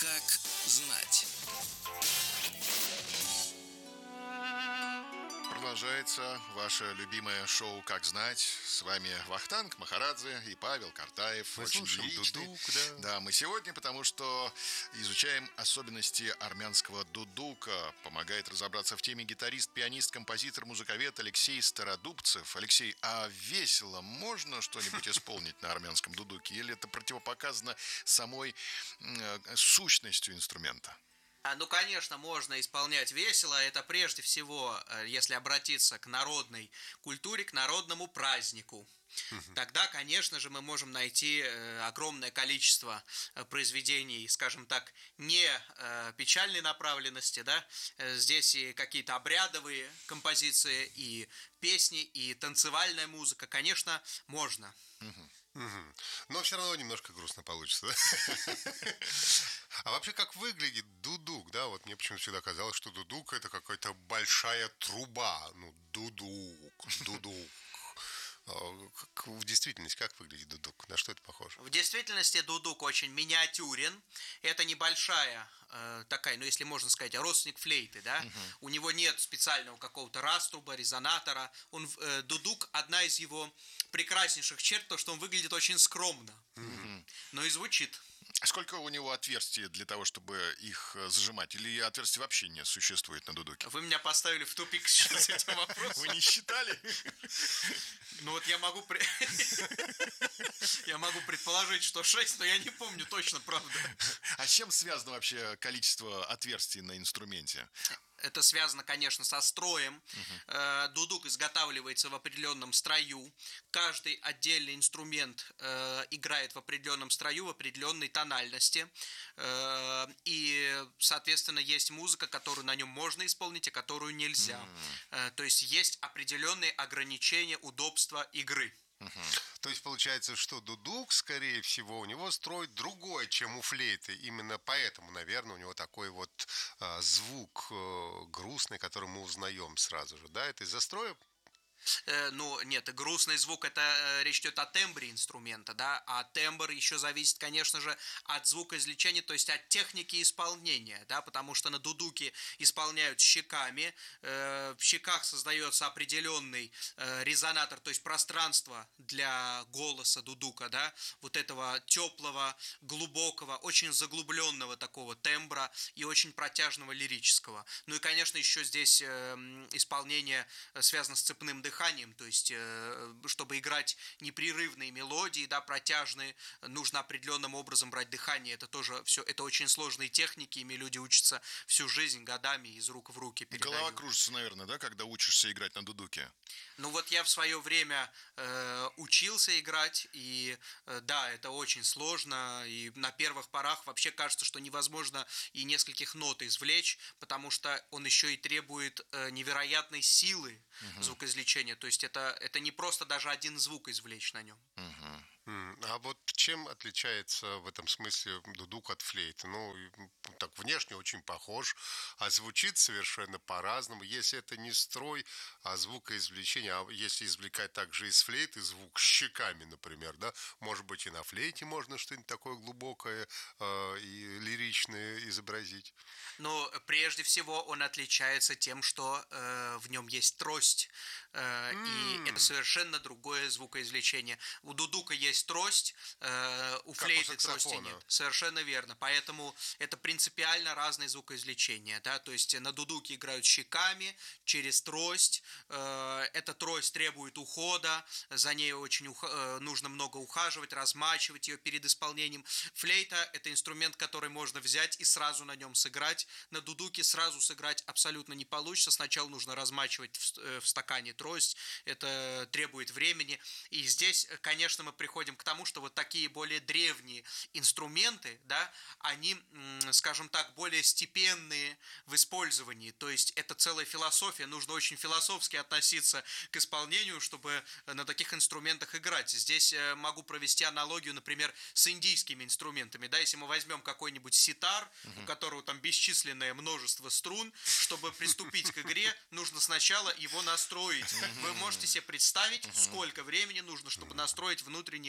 Как знать. Продолжается ваше любимое шоу «Как знать». С вами Вахтанг Махарадзе и Павел Картаев. Мы Очень слушаем личный. дудук, да. Да, мы сегодня, потому что изучаем особенности армянского дудука. Помогает разобраться в теме гитарист, пианист, композитор, музыковед Алексей Стародубцев. Алексей, а весело можно что-нибудь исполнить на армянском дудуке? Или это противопоказано самой сущностью инструмента? Ну, конечно, можно исполнять весело. Это прежде всего, если обратиться к народной культуре, к народному празднику. Тогда, конечно же, мы можем найти огромное количество произведений, скажем так, не печальной направленности, да. Здесь и какие-то обрядовые композиции, и песни, и танцевальная музыка, конечно, можно. Но все равно немножко грустно получится, да? А вообще, как выглядит дудук, да? Вот мне почему-то всегда казалось, что дудук — это какая-то большая труба. Ну, дудук. В действительности, как выглядит дудук? На что это похоже? В действительности дудук очень миниатюрен. Это небольшая такая, ну если можно сказать, родственник флейты, да? У него нет специального какого-то раструба, резонатора. Дудук, одна из его прекраснейших черт, то, что он выглядит очень скромно, но и звучит. А сколько у него отверстий для того, чтобы их зажимать? Или отверстий вообще не существует на дудуке? Вы меня поставили в тупик сейчас с этим вопросом. Вы не считали? Ну вот я могу предположить, что 6, но я не помню точно, правда. А с чем связано вообще количество отверстий на инструменте? Это связано, конечно, со строем. Дудук изготавливается в определенном строю. Каждый отдельный инструмент играет в определенном строю, в определенной тональности. И, соответственно, есть музыка, которую на нем можно исполнить, а которую нельзя. То есть есть определенные ограничения удобства игры. То есть получается, что дудук, скорее всего, у него строй другой, чем у флейты. Именно поэтому, наверное, у него такой вот звук грустный, который мы узнаем сразу же. Да, это из-за строя? Ну, нет, грустный звук, это речь идет о тембре инструмента, да, а тембр еще зависит, конечно же, от звукоизвлечения, то есть от техники исполнения, да, потому что на дудуке исполняют щеками, в щеках создается определенный резонатор, то есть пространство для голоса дудука, да, вот этого теплого, глубокого, очень заглубленного такого тембра и очень протяжного лирического. Ну и, конечно, еще здесь исполнение связано с цепным дыханием, то есть, чтобы играть непрерывные мелодии, да, протяжные, нужно определенным образом брать дыхание. Это тоже все, это очень сложные техники, ими люди учатся всю жизнь, годами, из рук в руки передают. Голова кружится, наверное, да, когда учишься играть на дудуке? Ну вот я в свое время учился играть, и да, это очень сложно, и на первых порах вообще кажется, что невозможно и нескольких нот извлечь, потому что он еще и требует невероятной силы звукоизвлечения, то есть это не просто даже один звук извлечь на нем. А вот чем отличается в этом смысле дудук от флейты? Ну, так внешне очень похож, а звучит совершенно по-разному. Если это не строй, а звукоизвлечение, а если извлекать также из флейты звук щеками, например, да, может быть, и на флейте можно что-нибудь такое глубокое и лиричное изобразить? Но прежде всего он отличается тем, что в нем есть трость, и это совершенно другое звукоизвлечение. У дудука есть трость, у флейты трости нет. Совершенно верно. Поэтому это принципиально разные звукоизвлечения. Да? То есть на дудуке играют щеками, через трость. Эта трость требует ухода, за ней очень нужно много ухаживать, размачивать ее перед исполнением. Флейта – это инструмент, который можно взять и сразу на нем сыграть. На дудуке сразу сыграть абсолютно не получится. Сначала нужно размачивать в стакане трость. Это требует времени. И здесь, конечно, мы приходим к тому, что вот такие более древние инструменты, да, они, скажем так, более степенные в использовании. То есть это целая философия. Нужно очень философски относиться к исполнению, чтобы на таких инструментах играть. Здесь могу провести аналогию, например, с индийскими инструментами. Да, если мы возьмем какой-нибудь ситар, у которого там бесчисленное множество струн, чтобы приступить к игре, нужно сначала его настроить. Вы можете себе представить, сколько времени нужно, чтобы настроить внутренние и внешние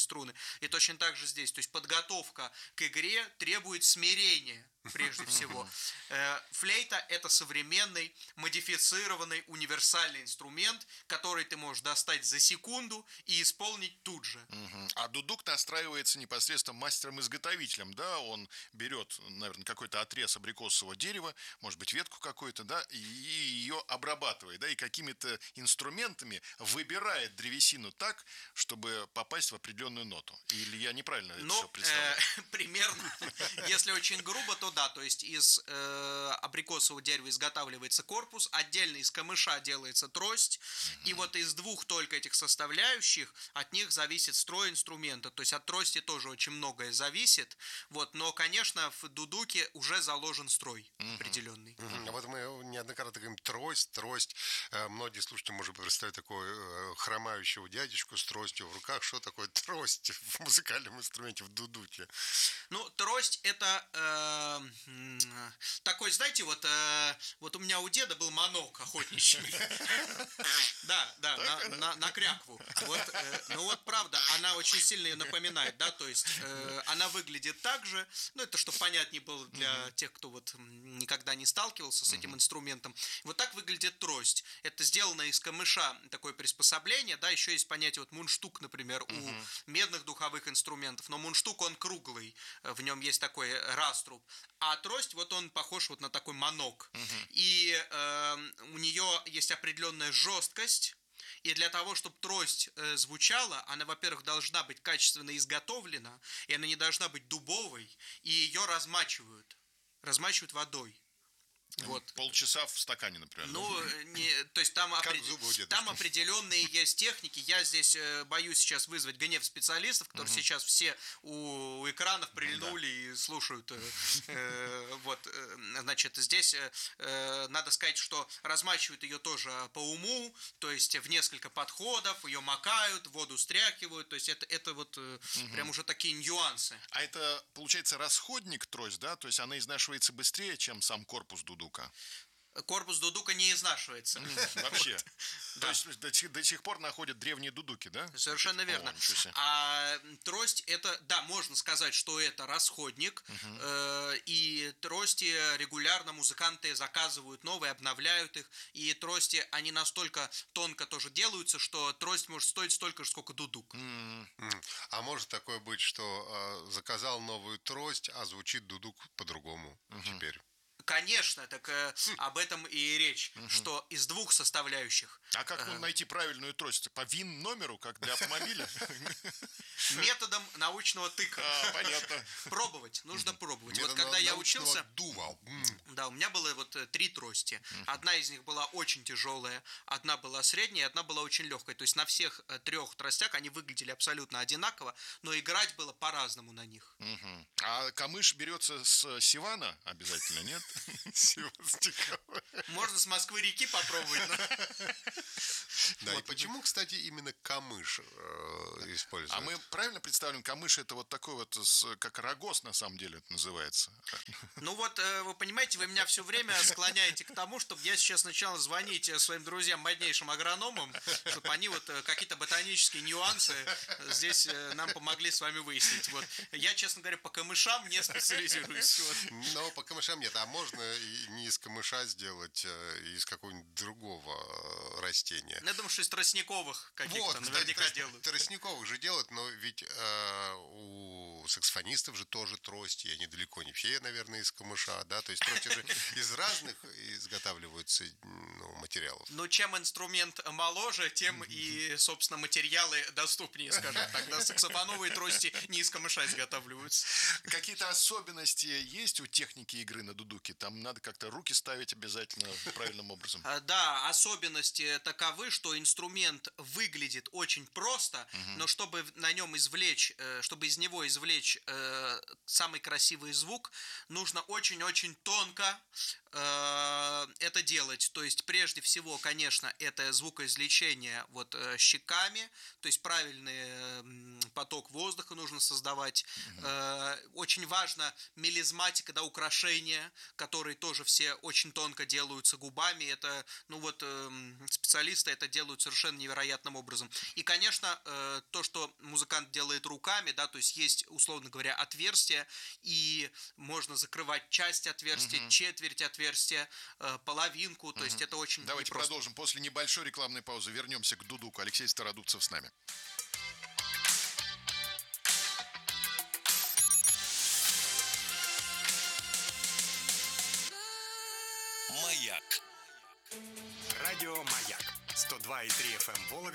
струны. И точно так же здесь. То есть подготовка к игре требует смирения, прежде всего. Флейта – это современный, модифицированный, универсальный инструмент, который ты можешь достать за секунду и исполнить тут же. А дудук настраивается непосредственно мастером-изготовителем, да? Он берет, наверное, какой-то отрез абрикосового дерева, может быть, ветку какую-то, да, и ее обрабатывает, да, и какими-то инструментами выбирает древесину так, чтобы попасть в определенную ноту. Или я неправильно это все представляю? Примерно. Если очень грубо, то да, то есть из абрикосового дерева изготавливается корпус, отдельно из камыша делается трость, и вот из двух только этих составляющих от них зависит строй инструмента, то есть от трости тоже очень многое зависит, вот, но, конечно, в дудуке уже заложен строй определенный. Вот мы неоднократно говорим трость. Многие слушатели, может быть, представить такого хромающего дядечку с тростью в руках. Что такое трость в музыкальном инструменте, в дудуке? Ну, трость это такой, знаете, вот у меня у деда был манок охотничий. Да, на крякву. Ну вот правда, она очень сильно ее напоминает, да, то есть она выглядит так же, ну это чтобы понятнее было для тех, кто вот никогда не сталкивался с этим инструментом. Вот так выглядит трость. Это сделано из камыша такое приспособление, да, еще есть понятие вот мундштук, например, у медных духовых инструментов, но мундштук он круглый, в нем есть такой раструб, а трость вот он похож вот на такой манок, и у нее есть определенная жесткость. И для того, чтобы трость звучала, она, во-первых, должна быть качественно изготовлена, и она не должна быть дубовой, и ее размачивают водой. Вот. Полчаса в стакане, например. Ну, то есть там определенные есть техники. Я здесь боюсь сейчас вызвать гнев специалистов, которые сейчас все у экранов прильнули и слушают. Вот, значит, здесь надо сказать, что размачивают ее тоже по уму, то есть в несколько подходов, ее макают, воду стряхивают, то есть это вот прям уже такие нюансы. А это, получается, расходник трость, да? То есть она изнашивается быстрее, чем сам корпус дудука? Корпус дудука не изнашивается. Вообще. То есть до сих пор находят древние дудуки, да? Совершенно верно. А трость это, да, можно сказать, что это расходник. И трости регулярно музыканты заказывают новые, обновляют их. И трости, они настолько тонко тоже делаются, что трость может стоить столько же, сколько дудук. А может такое быть, что заказал новую трость, а звучит дудук по-другому теперь? Конечно, так об этом и речь, что из двух составляющих. А как найти правильную трость? По ВИН-номеру, как для автомобиля? Методом научного тыка. Понятно. Пробовать, нужно пробовать. Вот когда я учился, да, у меня было вот 3 трости. Одна из них была очень тяжелая, одна была средняя, одна была очень легкая. То есть на всех 3 тростях они выглядели абсолютно одинаково, но играть было по-разному на них. А камыш берется с Сивана обязательно, нет? Можно с Москвы-реки попробовать. Да, и почему, кстати, именно камыш используют? А мы правильно представим, камыш это вот такой вот, как рогоз на самом деле это называется? Ну вот, вы понимаете, вы меня все время склоняете к тому, чтобы я сейчас начал звонить своим друзьям, моднейшим агрономам, чтобы они вот какие-то ботанические нюансы здесь нам помогли с вами выяснить. Вот. Я, честно говоря, по камышам не специализируюсь. Вот. Но по камышам нет, а можно и не из камыша сделать, из какого-нибудь другого растения? Я думаю, что из тростниковых каких-то вот, наверняка делают. Тростниковых же делают, но ведь у саксофонистов же тоже трости, они далеко не все, наверное, из камыша, да, то есть трости же из разных изготавливаются материалов. Ну, чем инструмент моложе, тем и, собственно, материалы доступнее, скажем так. Да, саксофоновые трости не из камыша изготавливаются. Какие-то особенности есть у техники игры на дудуке? Там надо как-то руки ставить обязательно правильным образом. Да, особенности таковы, что инструмент выглядит очень просто, но чтобы на нем извлечь, чтобы из него извлечь самый красивый звук, нужно очень-очень тонко это делать. То есть, прежде всего, конечно, это звукоизвлечение вот щеками, то есть правильный поток воздуха нужно создавать. Очень важно мелизматика, да, украшения, которые тоже все очень тонко делаются губами. Это, ну вот, специалисты это делают совершенно невероятным образом. И, конечно, то, что музыкант делает руками, да, то есть, условно говоря, отверстие, и можно закрывать часть отверстия, четверть отверстия, половинку, то есть это очень Давайте непросто. продолжим. После небольшой рекламной паузы вернемся к дудуку. Алексей Стародубцев с нами. Маяк. Радио «Маяк». 102,3 FM Вологда.